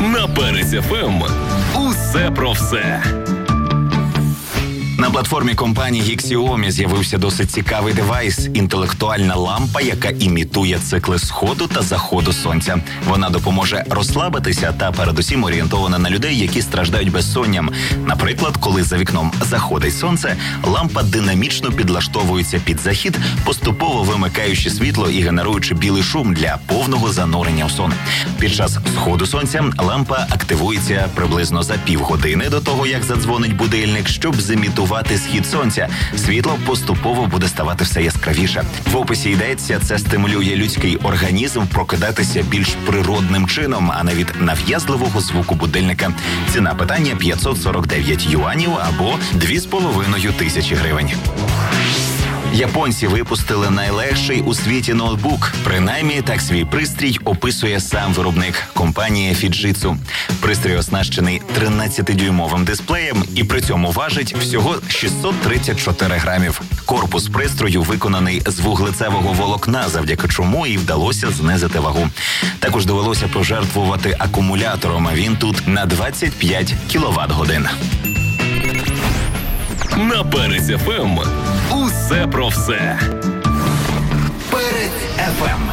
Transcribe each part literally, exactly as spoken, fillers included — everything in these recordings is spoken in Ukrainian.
На Перець еф ем усе про все. На платформі компанії Xiaomi з'явився досить цікавий девайс – інтелектуальна лампа, яка імітує цикли сходу та заходу сонця. Вона допоможе розслабитися та передусім орієнтована на людей, які страждають безсонням. Наприклад, коли за вікном заходить сонце, лампа динамічно підлаштовується під захід, поступово вимикаючи світло і генеруючи білий шум для повного занурення в сон. Під час сходу сонця лампа активується приблизно за півгодини до того, як задзвонить будильник, щоб зімітувати схід сонця. Світло поступово буде ставати все яскравіше. В описі йдеться, це стимулює людський організм прокидатися більш природним чином, а не від нав'язливого звуку будильника. Ціна питання п'ятсот сорок дев'ять юанів або дві з половиною тисячі гривень. Японці випустили найлегший у світі ноутбук. Принаймні, так свій пристрій описує сам виробник – компанія Fujitsu. Пристрій оснащений тринадцятидюймовим дисплеєм і при цьому важить всього шістсот тридцять чотири грамів. Корпус пристрою виконаний з вуглецевого волокна, завдяки чому і вдалося знизити вагу. Також довелося пожертвувати акумулятором, а він тут на двадцять п'ять кіловат-годин. На Перець еф ем усе про все. Перець еф ем.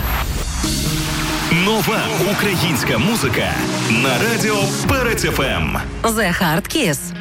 Нова українська музика на радіо Перець еф ем. The Hard Kiss.